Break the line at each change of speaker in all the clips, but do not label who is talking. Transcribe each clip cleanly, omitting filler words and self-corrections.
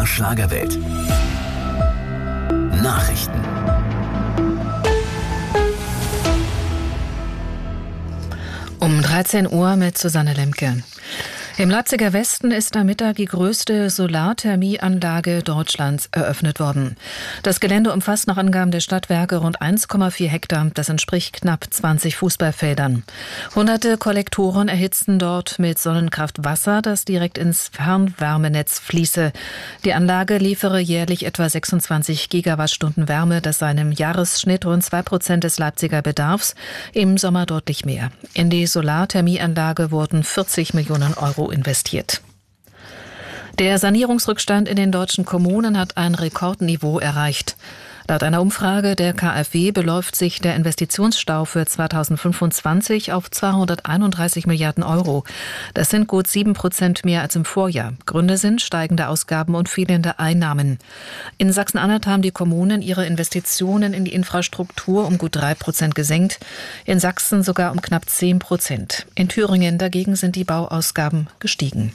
Schlagerwelt. Nachrichten.
Um 13 Uhr mit Susanne Lemke. Im Leipziger Westen ist am Mittag die größte Solarthermieanlage Deutschlands eröffnet worden. Das Gelände umfasst nach Angaben der Stadtwerke rund 1,4 Hektar. Das entspricht knapp 20 Fußballfeldern. Hunderte Kollektoren erhitzten dort mit Sonnenkraft Wasser, das direkt ins Fernwärmenetz fließe. Die Anlage liefere jährlich etwa 26 Gigawattstunden Wärme. Das sei im Jahresschnitt rund 2% des Leipziger Bedarfs, im Sommer deutlich mehr. In die Solarthermieanlage wurden 40 Millionen Euro investiert. Der Sanierungsrückstand in den deutschen Kommunen hat ein Rekordniveau erreicht. Laut einer Umfrage der KfW beläuft sich der Investitionsstau für 2025 auf 231 Milliarden Euro. Das sind gut 7% mehr als im Vorjahr. Gründe sind steigende Ausgaben und fehlende Einnahmen. In Sachsen-Anhalt haben die Kommunen ihre Investitionen in die Infrastruktur um gut 3% gesenkt, in Sachsen sogar um knapp 10%. In Thüringen dagegen sind die Bauausgaben gestiegen.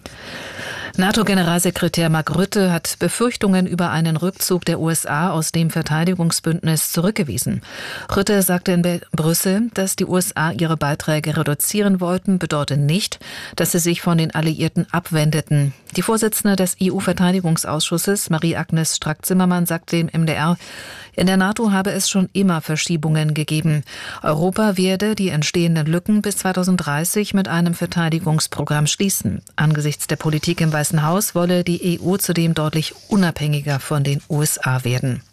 NATO-Generalsekretär Mark Rutte hat Befürchtungen über einen Rückzug der USA aus dem Verteidigungsbündnis zurückgewiesen. Rutte sagte in Brüssel, dass die USA ihre Beiträge reduzieren wollten, bedeutet nicht, dass sie sich von den Alliierten abwendeten. Die Vorsitzende des EU-Verteidigungsausschusses, Marie-Agnes Strack-Zimmermann, sagte dem MDR, in der NATO habe es schon immer Verschiebungen gegeben. Europa werde die entstehenden Lücken bis 2030 mit einem Verteidigungsprogramm schließen. Angesichts der Politik im Weißen Haus wolle die EU zudem deutlich unabhängiger von den USA werden.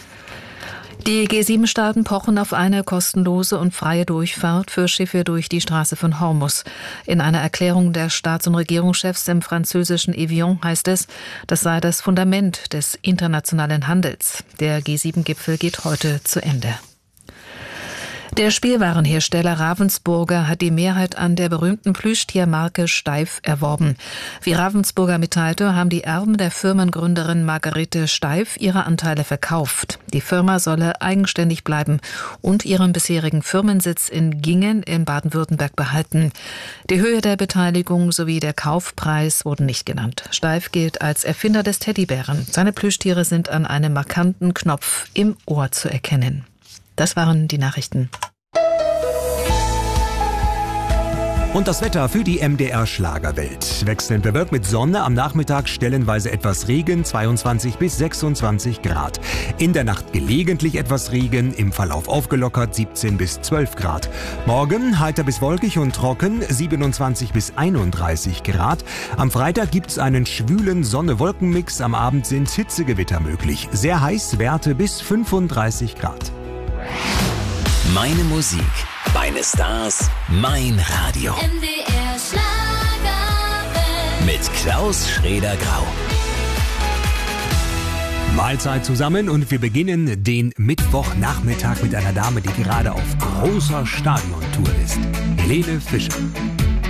Die G7-Staaten pochen auf eine kostenlose und freie Durchfahrt für Schiffe durch die Straße von Hormuz. In einer Erklärung der Staats- und Regierungschefs im französischen Evian heißt es, das sei das Fundament des internationalen Handels. Der G7-Gipfel geht heute zu Ende. Der Spielwarenhersteller Ravensburger hat die Mehrheit an der berühmten Plüschtiermarke Steiff erworben. Wie Ravensburger mitteilte, haben die Erben der Firmengründerin Margarete Steiff ihre Anteile verkauft. Die Firma solle eigenständig bleiben und ihren bisherigen Firmensitz in Gingen in Baden-Württemberg behalten. Die Höhe der Beteiligung sowie der Kaufpreis wurden nicht genannt. Steiff gilt als Erfinder des Teddybären. Seine Plüschtiere sind an einem markanten Knopf im Ohr zu erkennen. Das waren die Nachrichten.
Und das Wetter für die MDR Schlagerwelt. Wechselnd bewölkt mit Sonne, am Nachmittag stellenweise etwas Regen, 22 bis 26 Grad. In der Nacht gelegentlich etwas Regen, im Verlauf aufgelockert, 17 bis 12 Grad. Morgen heiter bis wolkig und trocken, 27 bis 31 Grad. Am Freitag gibt's einen schwülen Sonne-Wolken-Mix, am Abend sind Hitzegewitter möglich. Sehr heiß, Werte bis 35 Grad.
Meine Musik, meine Stars, mein Radio.
MDR Schlagerwelt.
Mit Klaus Schrader-Grau.
Mahlzeit zusammen und wir beginnen den Mittwochnachmittag mit einer Dame, die gerade auf großer Stadiontour ist. Helene Fischer.